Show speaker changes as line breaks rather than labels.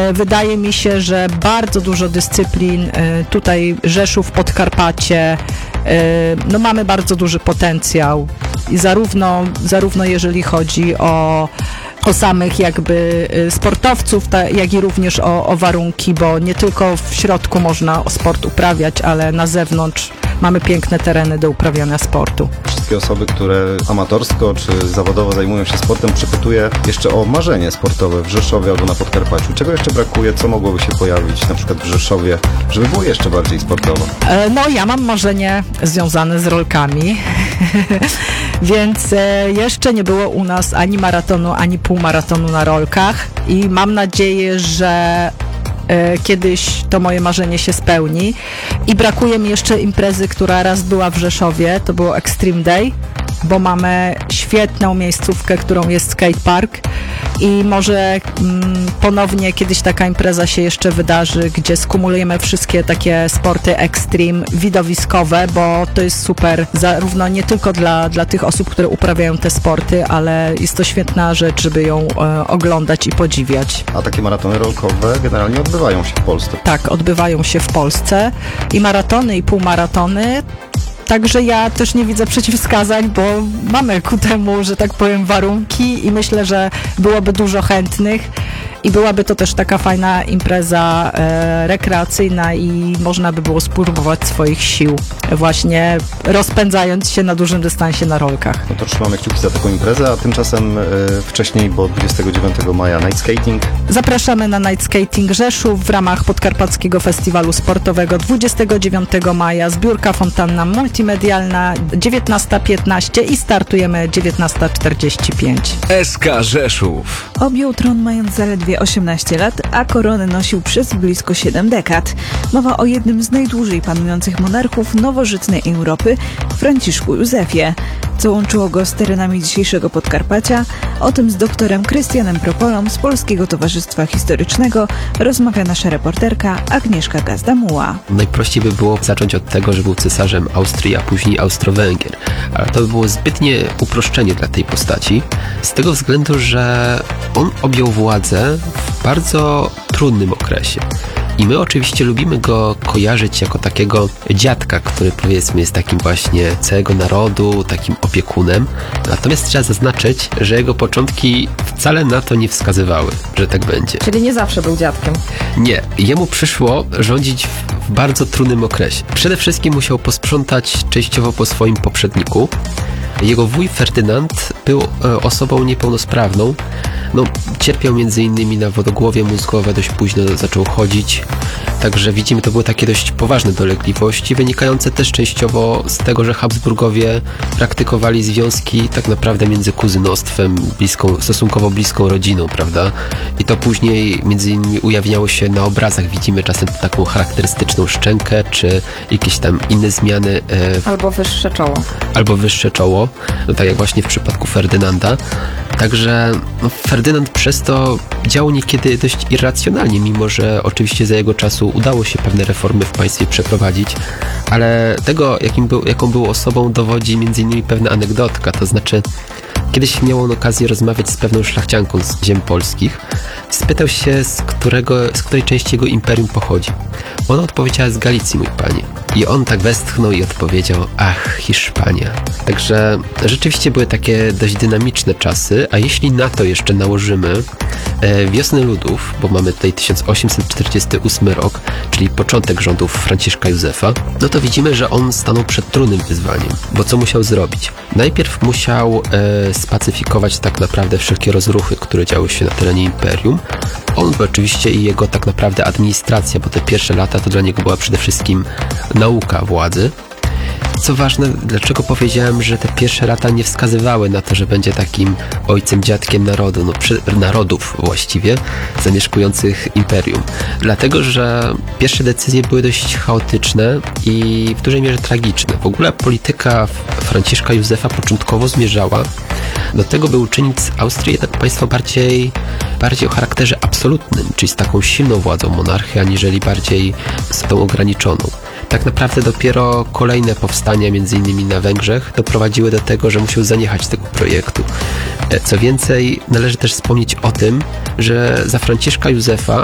Wydaje mi się, że bardzo dużo dyscyplin, tutaj Rzeszów, Podkarpacie, no mamy bardzo duży potencjał i zarówno jeżeli chodzi o samych jakby sportowców, jak i również o warunki, bo nie tylko w środku można sport uprawiać, ale na zewnątrz mamy piękne tereny do uprawiania sportu.
Wszystkie osoby, które amatorsko czy zawodowo zajmują się sportem, przepytuję jeszcze o marzenie sportowe w Rzeszowie albo na Podkarpaciu. Czego jeszcze brakuje? Co mogłoby się pojawić na przykład w Rzeszowie, żeby było jeszcze bardziej sportowo?
No ja mam marzenie związane z rolkami, więc jeszcze nie było u nas ani maratonu, ani półmaratonu na rolkach i mam nadzieję, że kiedyś to moje marzenie się spełni. I brakuje mi jeszcze imprezy, która raz była w Rzeszowie, to było Extreme Day, bo mamy świetną miejscówkę, którą jest skatepark i może ponownie kiedyś taka impreza się jeszcze wydarzy, gdzie skumulujemy wszystkie takie sporty extreme, widowiskowe, bo to jest super, zarówno nie tylko dla tych osób, które uprawiają te sporty, ale jest to świetna rzecz, żeby ją oglądać i podziwiać.
A takie maratony rolkowe generalnie odbywają się w Polsce?
Tak, odbywają się w Polsce i maratony, i półmaratony. Także ja też nie widzę przeciwwskazań, bo mamy ku temu, że tak powiem, warunki i myślę, że byłoby dużo chętnych i byłaby to też taka fajna impreza rekreacyjna i można by było spróbować swoich sił, właśnie rozpędzając się na dużym dystansie na rolkach.
No to trzymamy kciuki za taką imprezę, a tymczasem wcześniej, bo 29 maja Night Skating.
Zapraszamy na Night Skating Rzeszów w ramach Podkarpackiego Festiwalu Sportowego 29 maja, zbiórka fontanna multimedialna 19:15 i startujemy 19:45.
SK Rzeszów.
Objął tron mając zaledwie 18 lat, a koronę nosił przez blisko 7 dekad. Mowa o jednym z najdłużej panujących monarchów nowożytnej Europy, Franciszku Józefie. Co łączyło go z terenami dzisiejszego Podkarpacia? O tym z doktorem Krystianem Propolą z Polskiego Towarzystwa Historycznego rozmawia nasza reporterka Agnieszka Gazda-Muła.
Najprościej by było zacząć od tego, że był cesarzem Austrii, a później Austro-Węgier. Ale to by było zbytnie uproszczenie dla tej postaci, z tego względu, że on objął władzę w bardzo trudnym okresie. I my oczywiście lubimy go kojarzyć jako takiego dziadka, który powiedzmy jest takim właśnie całego narodu, takim opiekunem. Natomiast trzeba zaznaczyć, że jego początki wcale na to nie wskazywały, że tak będzie.
Czyli nie zawsze był dziadkiem.
Nie, jemu przyszło rządzić w bardzo trudnym okresie. Przede wszystkim musiał posprzątać częściowo po swoim poprzedniku. Jego wuj Ferdynand był osobą niepełnosprawną. Cierpiał m.in. na wodogłowie mózgowe, dość późno zaczął chodzić. Także widzimy, to były takie dość poważne dolegliwości, wynikające też częściowo z tego, że Habsburgowie praktykowali związki tak naprawdę między kuzynostwem, stosunkowo bliską rodziną, prawda? I to później między innymi ujawniało się na obrazach. Widzimy czasem taką charakterystyczną szczękę, czy jakieś tam inne zmiany.
Albo wyższe czoło.
Tak jak właśnie w przypadku Ferdynanda. Także Ferdynand przez to działał niekiedy dość irracjonalnie, mimo że oczywiście za jego czasu udało się pewne reformy w państwie przeprowadzić, ale tego, jaką był osobą, dowodzi m.in. pewna anegdotka, to znaczy kiedyś miał on okazję rozmawiać z pewną szlachcianką z ziem polskich. Spytał się, z której części jego imperium pochodzi. Ona odpowiedziała: z Galicji, mój panie. I on tak westchnął i odpowiedział: ach, Hiszpania. Także rzeczywiście były takie dość dynamiczne czasy, a jeśli na to jeszcze nałożymy wiosnę ludów, bo mamy tutaj 1848 rok, czyli początek rządów Franciszka Józefa, no to widzimy, że on stanął przed trudnym wyzwaniem, bo co musiał zrobić? Najpierw musiał spacyfikować tak naprawdę wszelkie rozruchy, które działy się na terenie imperium. On oczywiście i jego tak naprawdę administracja, bo te pierwsze lata to dla niego była przede wszystkim nauka władzy. Co ważne, dlaczego powiedziałem, że te pierwsze lata nie wskazywały na to, że będzie takim ojcem, dziadkiem narodu, narodów właściwie, zamieszkujących imperium. Dlatego, że pierwsze decyzje były dość chaotyczne i w dużej mierze tragiczne. W ogóle polityka Franciszka Józefa początkowo zmierzała do tego, by uczynić z Austrii jednak państwo bardziej o charakterze absolutnym, czyli z taką silną władzą monarchy, aniżeli bardziej z tą ograniczoną. Tak naprawdę dopiero kolejne powstania, między innymi na Węgrzech, doprowadziły do tego, że musiał zaniechać tego projektu. Co więcej, należy też wspomnieć o tym, że za Franciszka Józefa